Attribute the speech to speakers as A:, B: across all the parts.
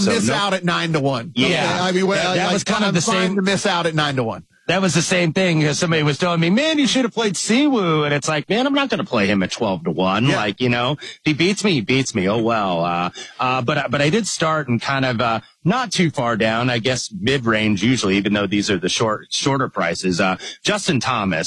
A: miss out at 9-1.
B: Yeah.
A: Okay? I mean,
B: that was kind of the same
A: to miss out at 9-1.
B: That was the same thing because somebody was telling me, man, you should have played Siwoo. And it's like, man, I'm not going to play him at 12-1.
A: Yeah.
B: Like, if he beats me, he beats me. Oh, well. But I did start and kind of, not too far down, I guess mid-range usually, even though these are the shorter prices. Justin Thomas,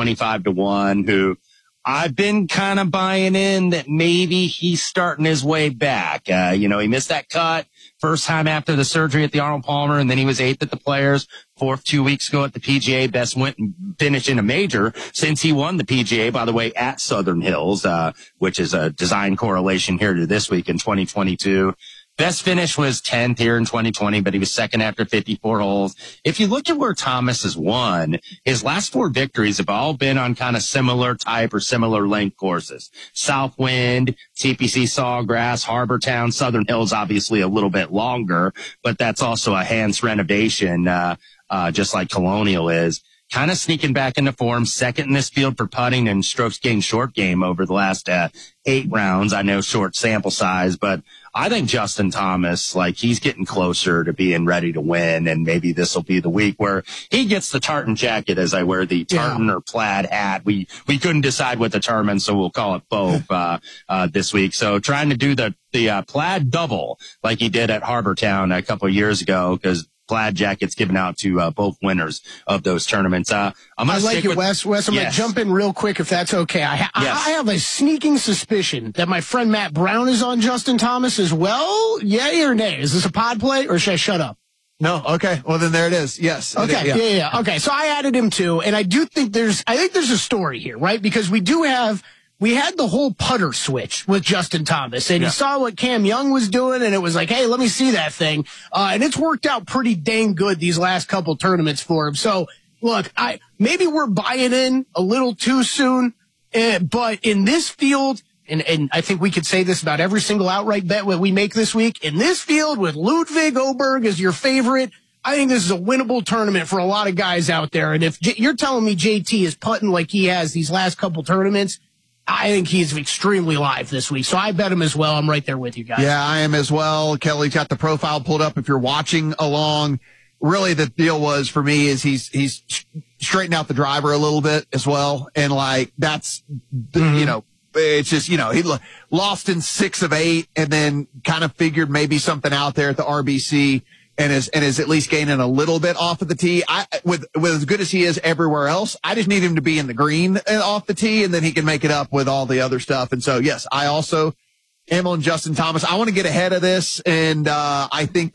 B: 25-1, who I've been kind of buying in that maybe he's starting his way back. He missed that cut first time after the surgery at the Arnold Palmer, and then he was 8th at the Players, 4th 2 weeks ago at the PGA. Best went and finished in a major since he won the PGA, by the way, at Southern Hills, which is a design correlation here to this week in 2022. Best finish was 10th here in 2020, but he was second after 54 holes. If you look at where Thomas has won, his last 4 victories have all been on kind of similar type or similar length courses. Southwind, TPC Sawgrass, Harbor Town, Southern Hills, obviously a little bit longer, but that's also a Hans renovation, just like Colonial is. Kind of sneaking back into form, second in this field for putting and strokes gained short game over the last 8 rounds. I know short sample size, but I think Justin Thomas, he's getting closer to being ready to win, and maybe this will be the week where he gets the tartan jacket as I wear the tartan or plaid hat. We couldn't decide what the term, so we'll call it both this week. So trying to do the plaid double like he did at Harbor Town a couple of years ago, because plaid jackets given out to both winners of those tournaments. I
C: like it, Wes. I'm going to jump in real quick if that's okay. I have a sneaking suspicion that my friend Matt Brown is on Justin Thomas as well. Yay or nay? Is this a pod play or should I shut up?
A: No. Okay. Well, then there it is. Yes.
C: Okay. Yeah. Okay. So I added him too. And I think there's a story here, right? Because we had the whole putter switch with Justin Thomas, and you saw what Cam Young was doing, and it was like, hey, let me see that thing. And it's worked out pretty dang good these last couple tournaments for him. So, look, maybe we're buying in a little too soon, but in this field, and I think we could say this about every single outright bet that we make this week, in this field with Ludwig Oberg as your favorite, I think this is a winnable tournament for a lot of guys out there. And if you're telling me JT is putting like he has these last couple tournaments, I think he's extremely live this week. So I bet him as well. I'm right there with you guys.
A: Yeah, I am as well. Kelly's got the profile pulled up if you're watching along. Really, the deal was for me is he's straightened out the driver a little bit as well. And that's, it's just, he lost in 6 of 8 and then kind of figured maybe something out there at the RBC. And is at least gaining a little bit off of the tee. With as good as he is everywhere else, I just need him to be in the green and off the tee, and then he can make it up with all the other stuff. And so, yes, I also am on Justin Thomas. I want to get ahead of this, and I think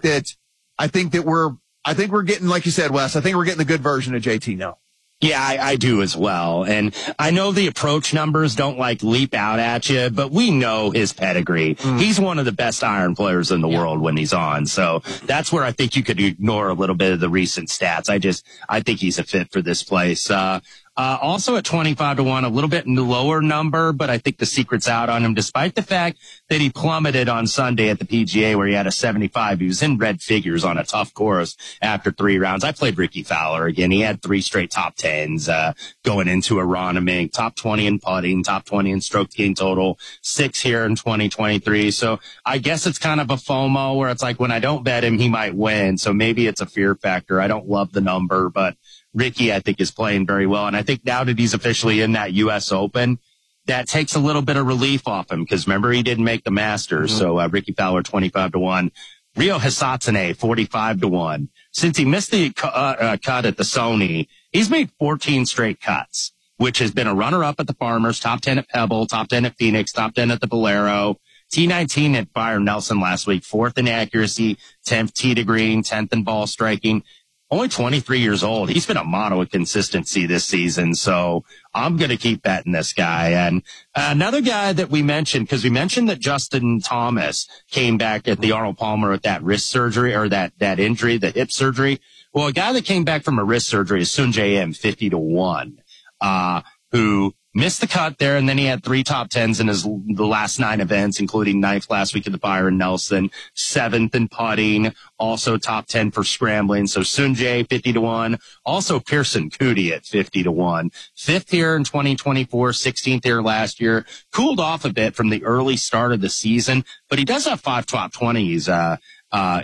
A: we're getting, like you said, Wes. I think we're getting the good version of JT now.
B: Yeah, I do as well. And I know the approach numbers don't leap out at you, but we know his pedigree. He's one of the best iron players in the world when he's on. So that's where I think you could ignore a little bit of the recent stats. I think he's a fit for this place. Also at 25-1, a little bit lower number, but I think the secret's out on him, despite the fact that he plummeted on Sunday at the PGA where he had a 75. He was in red figures on a tough course after 3 rounds. I played Ricky Fowler again. He had 3 straight top 10s, going into Aronimink, top 20 in putting, top 20 in stroke gain total, 6 here in 2023. So I guess it's kind of a FOMO where it's like when I don't bet him, he might win. So maybe it's a fear factor. I don't love the number, but Ricky, I think, is playing very well. And I think now that he's officially in that U.S. Open, that takes a little bit of relief off him because remember, he didn't make the Masters. So Ricky Fowler, 25-1. Ryo Hisatsune, 45-1. Since he missed the cut at the Sony, he's made 14 straight cuts, which has been a runner-up at the Farmers, top 10 at Pebble, top 10 at Phoenix, top 10 at the Valero. T19 at Byron Nelson last week, 4th in accuracy, 10th tee to green, 10th in ball striking. Only 23 years old. He's been a model of consistency this season. So I'm going to keep betting this guy. And another guy that we mentioned, because we mentioned that Justin Thomas came back at the Arnold Palmer with that wrist surgery or that injury, the hip surgery. Well, a guy that came back from a wrist surgery is Sungjae Im, 50-1, who missed the cut there, and then he had 3 top 10s in the last 9 events, including 9th last week at the Byron Nelson, 7th in putting, also top 10 for scrambling. So Sungjae, 50-1. Also Pearson Coody at 50-1. 5th here in 2024, 16th here last year. Cooled off a bit from the early start of the season, but he does have 5 top 20s